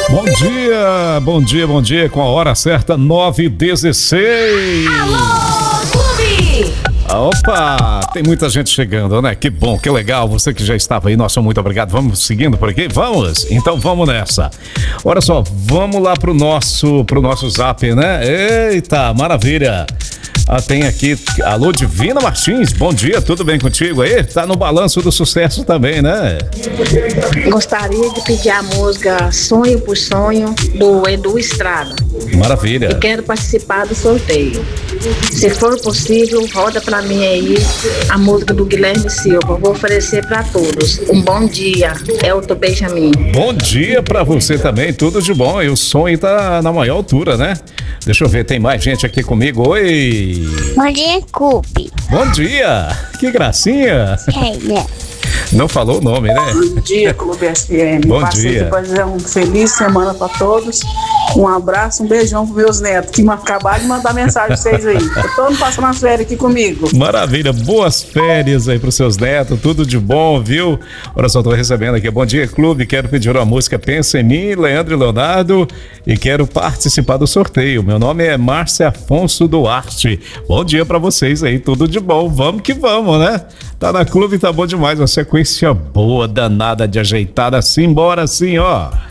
Bom dia, bom dia, bom dia, com a hora certa, 9h16. Alô, Clube! Opa, tem muita gente chegando, né? Que bom, que legal, você que já estava aí, nosso muito obrigado. Vamos seguindo por aqui? Vamos? Então vamos nessa. Olha só, vamos lá pro nosso zap, né? Eita, maravilha. Tem aqui, alô Divina Martins, bom dia, tudo bem contigo aí? Tá no balanço do sucesso também, né? Gostaria de pedir a música Sonho por Sonho, do Edu Estrada. Maravilha. E quero participar do sorteio. Se for possível, roda pra mim aí a música do Guilherme Silva. Vou oferecer pra todos. Um bom dia, Elton Benjamin. Bom dia pra você também, tudo de bom. E o sonho tá na maior altura, né? Deixa eu ver, tem mais gente aqui comigo. Oi! Bom dia, Clube. Bom dia! Que gracinha! Não falou o nome, né? Bom dia, Clube SM. Bom Passei dia. aqui para dizer uma feliz semana para todos. Um abraço, um beijão para meus netos que acabaram de mandar mensagem para vocês aí. Eu tô passando as férias aqui comigo. Maravilha, boas férias aí pros seus netos, tudo de bom, viu? Olha só, tô recebendo aqui, bom dia Clube, quero pedir uma música Pensa em Mim, Leandro e Leonardo, e quero participar do sorteio. Meu nome é Márcia Afonso Duarte. Bom dia pra vocês aí, tudo de bom, vamos que vamos, né? Tá na Clube, tá bom demais, uma sequência boa, danada, de ajeitada, simbora assim, ó.